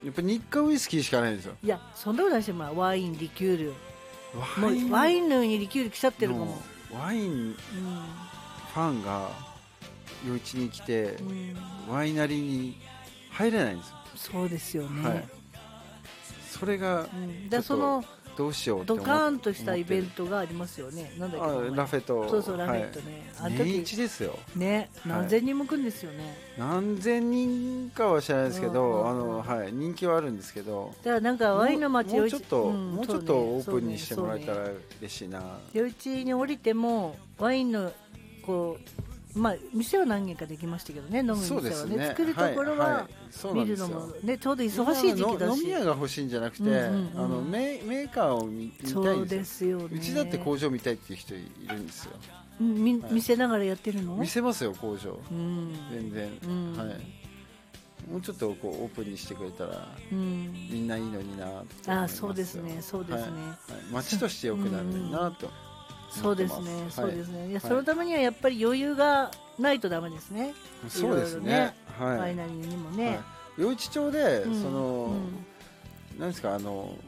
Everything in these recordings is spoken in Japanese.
やっぱ日課ウイスキーしかないんですよ。 いやそんなことないですよ、まあ、ワインリキュールもうワインのようにリキュール来ちゃってるかも。 ワインファンが夜市に来て、ワイナリーに入れないんですよ。 そうですよね、 はい、それがそのどうしようってドカーンとしたイベントがありますよね。なんだっけ、 ラフェット。 そうそう、ラフェットね、 はい、年一ですよね、何千人も来るんですよね、 何千人かは知らないですけど、はい、人気はあるんですけど、 だからなんかワインの街もうちょっと、もうちょっとオープンにしてもらえたら嬉しいな。 夜市に降りてもワインのこう、まあ、店は何軒かできましたけどね、飲む店は ね、作るところは見るのも、ね、ちょうど忙しい時期だし、 飲み屋が欲しいんじゃなくて、メーカーを見たいんですよ。 そうですよね。 うちだって工場見たいっていう人いるんですよ。 見せながらやってるの？ 見せますよ工場、全然、はい、もうちょっとこうオープンにしてくれたら、みんないいのになって思いますよ。 そうですね、そうですね、 街として良くなるなと。 そうですね、そうですね。いや、そのためにはやっぱり余裕がないとダメですね。 そうですね。はい。 ワイナリーにもね。 余市町でそのなんですか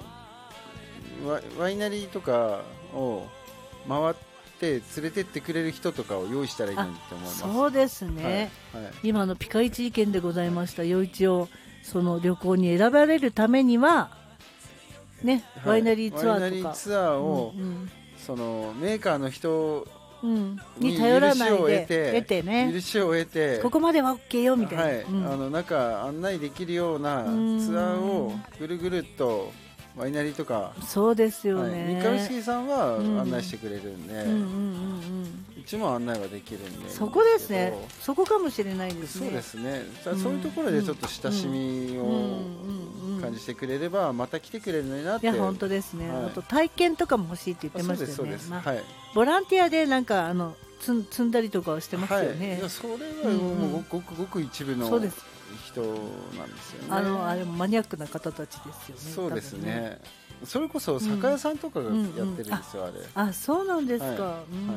ワイナリーとかを回って連れてってくれる人とかを用意したらいいのにと思います。 そうですね。今のピカイチ意見でございました。余市をその旅行に選ばれるためにはね、ワイナリーツアーとか。ワイナリーツアーをそのメーカーの人に頼らないで得てね、 許しを得て、 ここまでは OK よみたいな、 はい、中案内できるようなツアーをぐるぐるっとワイナリーとか、 そうですよね、 日課ウイスキーさんは案内してくれるんで、うちも案内はできるんで、 そこですね、そこかもしれないですね。 そうですね、そういうところでちょっと親しみを感じてくれればまた来てくれるのになって。 いや本当ですね、あと体験とかも欲しいって言ってましたよね。ボランティアでなんか積んだりとかをしてますよね。 いやそれはもうごくごく一部の人なんですよね。 あれもマニアックな方たちですよね。 そうですね。それこそ酒屋さんとかがやってるんですよ、あれ。 そうなんですか。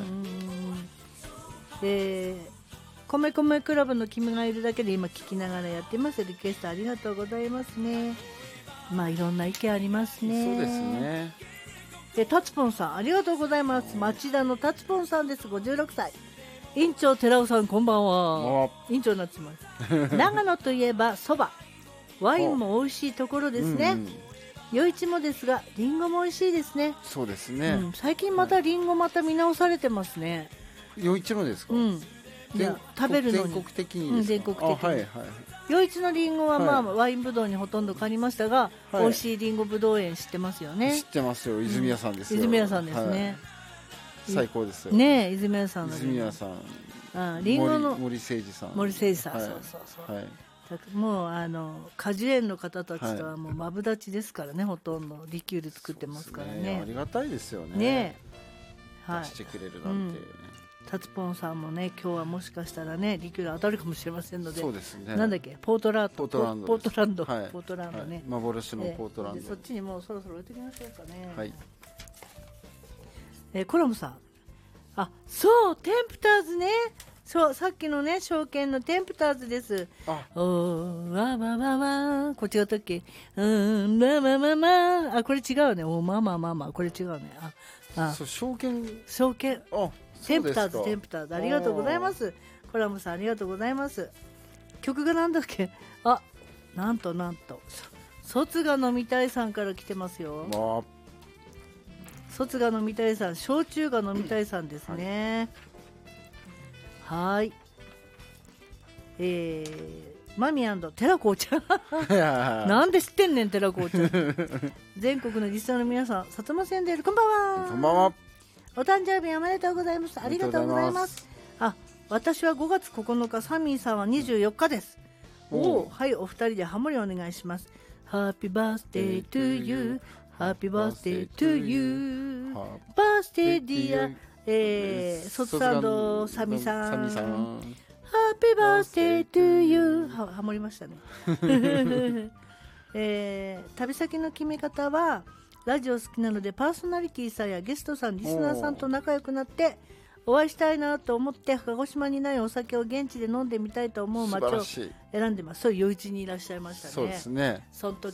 米米クラブの君がいるだけで今聞きながらやってます。リクエストありがとうございますね。まあいろんな意見ありますね。 そうですね。 タツポンさんありがとうございます。町田のタツポンさんです。56歳。院長寺尾さんこんばんは。院長になってます。長野といえばそば、ワインも美味しいところですね。余市もですがリンゴも美味しいですね。 そうですね。 最近またリンゴまた見直されてますね。 余市もですか？ 食べるのに全国的にですか？ 全国的に。余市のリンゴはまあワインぶどうにほとんど借りましたが、美味しいリンゴぶどう園知ってますよね。 知ってますよ。泉屋さんですよ。 泉屋さんですね。 最高ですよね。泉屋さんの泉屋さん、 リンゴの森誠二さん、 森誠二さん、そうそうそう、もう果樹園の方たちとはもうマブダチですからね。ほとんどリキュール作ってますからね。 ありがたいですよね。 ね、 出してくれるなんて。 タツポンさんもね、今日はもしかしたらねリキュール当たるかもしれませんので。 そうですね。 なんだっけ、ポートランドね、 幻のポートランド。 そっちにもうそろそろ置いてきましょうかね。 はい。 コラムさん、そうテンプターズね。そう、さっきのね証券のテンプターズです。おわわわわ、こっちがったっけ？まあこれ違うね。おまあこれ違うね。 そう証券テンプターズありがとうございます。コラムさんありがとうございます。曲がなんだっけ？なんと卒が飲みたいさんから来てますよ。卒が飲みたいさん、焼酎が飲みたいさんですね。はい。マミ&寺子ちゃんなんで知ってんねん寺子ちゃん。全国のリスナーの皆さん、薩摩川内こんばんは。 こんばんは。 お誕生日おめでとうございます。ありがとうございます。私は5月9日、サミーさんは24日です。はい、お二人でハモリお願いします。Happy birthday to you, Happy birthday to you, birthday dear 卒サミさん、Happy birthday to you。 ハモりましたね。旅先の決め方はラジオ好きなのでパーソナリティさんやゲストさん、リスナーさんと仲良くなってお会いしたいなと思って鹿児島にないお酒を現地で飲んでみたいと思う街を選んでます。そういう余市にいらっしゃいましたね。 そうですね。 その時